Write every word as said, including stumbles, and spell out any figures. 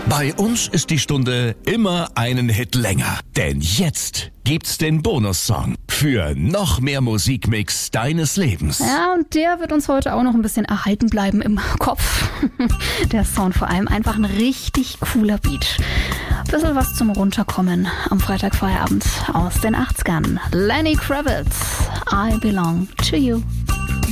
Bei uns ist die Stunde immer einen Hit länger. Denn jetzt gibt's den Bonussong für noch mehr Musikmix deines Lebens. Ja, und der wird uns heute auch noch ein bisschen erhalten bleiben im Kopf. Der Sound vor allem einfach ein richtig cooler Beat. Bisschen was zum Runterkommen am Freitagfeierabend aus den achtzigern. Lenny Kravitz, I Belong to You.